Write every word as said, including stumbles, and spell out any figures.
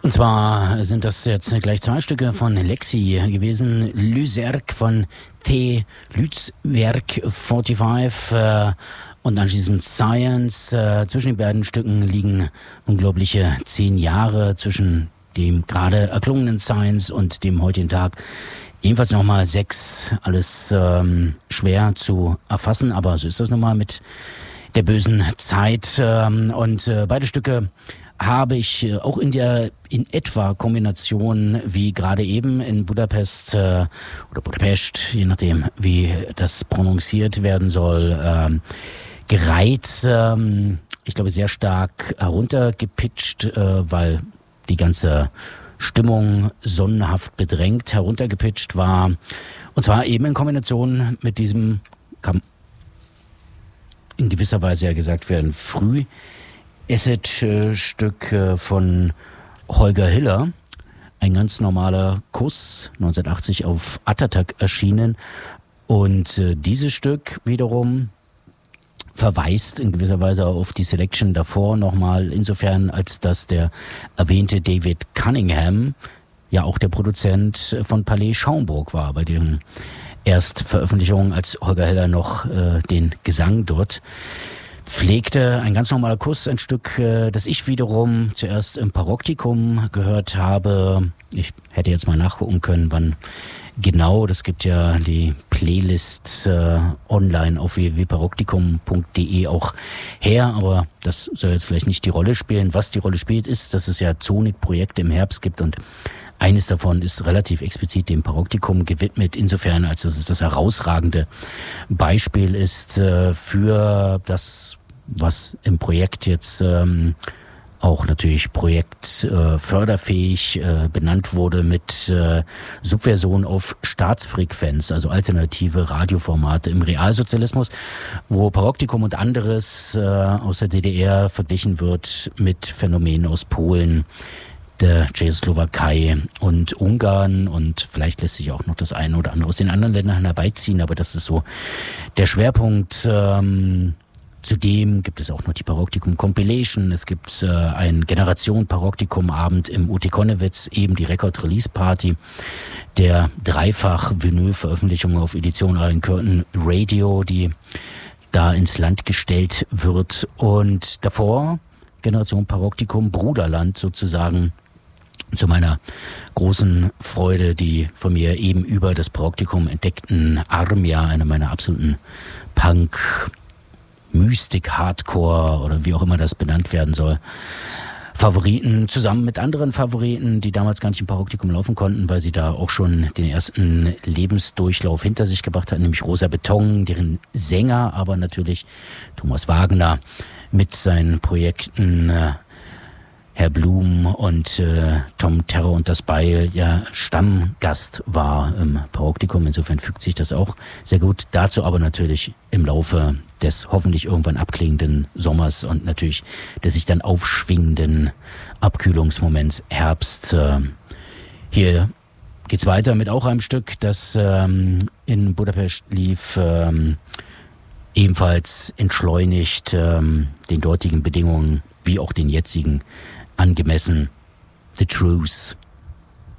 Und zwar sind das jetzt gleich zwei Stücke von Lexi gewesen. Lyserk von T. Lützwerk fünfundvierzig äh, und anschließend Science. Äh, zwischen den beiden Stücken liegen unglaubliche zehn Jahre zwischen dem gerade erklungenen Science und dem heutigen Tag. Ebenfalls nochmal sechs, alles ähm, schwer zu erfassen, aber so ist das nun mal mit der bösen Zeit. Ähm, und äh, beide Stücke habe ich äh, auch in der in etwa Kombination wie gerade eben in Budapest äh, oder Budapest, je nachdem wie das prononciert werden soll, ähm, gereiht. Ähm, ich glaube sehr stark heruntergepitcht, äh, weil die ganze Stimmung sonnenhaft bedrängt heruntergepitcht war. Und zwar eben in Kombination mit diesem, kann in gewisser Weise ja gesagt werden, früh Acid-Stück von Holger Hiller, ein ganz normaler Kuss, neunzehnhundertachtzig auf Attatak erschienen. Und äh, dieses Stück wiederum verweist in gewisser Weise auf die Selection davor nochmal, insofern als dass der erwähnte David Cunningham ja auch der Produzent von Palais Schaumburg war, bei deren Erstveröffentlichung, als Holger Hiller noch äh, den Gesang dort pflegte. Ein ganz normaler Kuss, ein Stück, äh, das ich wiederum zuerst im Paroktikum gehört habe. Ich hätte jetzt mal nachgucken können, wann genau. Das gibt ja die Playlist äh, online auf w w w punkt paroktikum punkt d e auch her, aber das soll jetzt vielleicht nicht die Rolle spielen. Was die Rolle spielt, ist, dass es ja Zonik-Projekte im Herbst gibt und eines davon ist relativ explizit dem Paroktikum gewidmet, insofern als dass es das herausragende Beispiel ist äh, für das, was im Projekt jetzt ähm, auch natürlich projektförderfähig äh, äh, benannt wurde mit äh, Subversion auf Staatsfrequenz, also alternative Radioformate im Realsozialismus, wo Paroktikum und anderes äh, aus der D D R verglichen wird mit Phänomenen aus Polen, der Tschechoslowakei und Ungarn, und vielleicht lässt sich auch noch das eine oder andere aus den anderen Ländern herbeiziehen, aber das ist so der Schwerpunkt. Ähm, Zudem gibt es auch noch die Paroktikum Compilation. Es gibt äh, ein Generation Paroktikum Abend im U T Konnewitz, eben die Record Release Party, der dreifach Vinyl-Veröffentlichung auf Edition Iron Curtain Radio, die da ins Land gestellt wird. Und davor Generation Paroktikum Bruderland sozusagen, zu meiner großen Freude, die von mir eben über das Paroktikum entdeckten Armia, einer meiner absoluten Punk, Mystik, Hardcore oder wie auch immer das benannt werden soll, Favoriten, zusammen mit anderen Favoriten, die damals gar nicht im Paroktikum laufen konnten, weil sie da auch schon den ersten Lebensdurchlauf hinter sich gebracht hatten, nämlich Rosa Beton, deren Sänger aber natürlich Thomas Wagner mit seinen Projekten äh, Herr Blum und äh, Tom Terror und das Beil ja Stammgast war im Paroktikum. Insofern fügt sich das auch sehr gut. Dazu aber natürlich im Laufe des hoffentlich irgendwann abklingenden Sommers und natürlich der sich dann aufschwingenden Abkühlungsmoments Herbst. Äh, hier geht's weiter mit auch einem Stück, das ähm, in Budapest lief, ähm, ebenfalls entschleunigt, ähm, den dortigen Bedingungen wie auch den jetzigen angemessen. The Truth.